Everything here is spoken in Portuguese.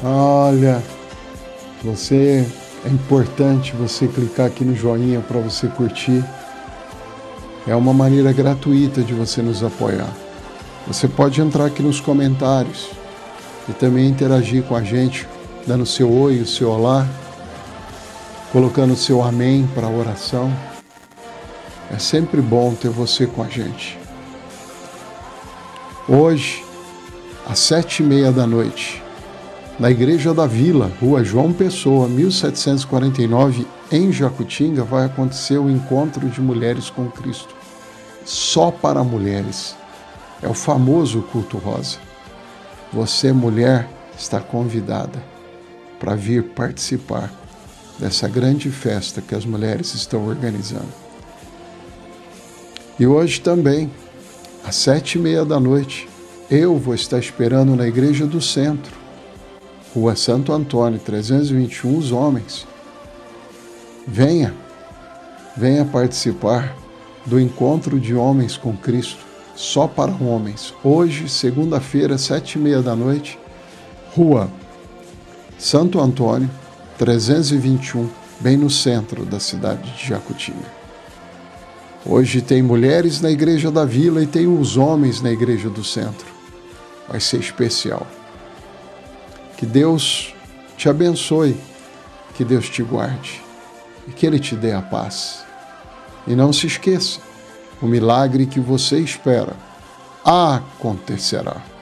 Olha, é importante você clicar aqui no joinha para você curtir. É uma maneira gratuita de você nos apoiar. Você pode entrar aqui nos comentários e também interagir com a gente, dando seu oi, o seu olá, colocando o seu amém para a oração. É sempre bom ter você com a gente. Hoje, às 7h30 da noite, na Igreja da Vila, Rua João Pessoa, 1749, em Jacutinga, vai acontecer o Encontro de Mulheres com Cristo. Só para mulheres. É o famoso culto rosa. Você, mulher, está convidada para vir participar dessa grande festa que as mulheres estão organizando. E hoje também, às 7h30 da noite, eu vou estar esperando na Igreja do Centro, Rua Santo Antônio, 321, os homens. Venha participar do Encontro de Homens com Cristo, só para homens. Hoje, segunda-feira, 7h30 da noite, Rua Santo Antônio, 321, bem no centro da cidade de Jacutinga. Hoje tem mulheres na Igreja da Vila e tem os homens na Igreja do Centro. Vai ser especial. Que Deus te abençoe, que Deus te guarde e que Ele te dê a paz. E não se esqueça, o milagre que você espera acontecerá.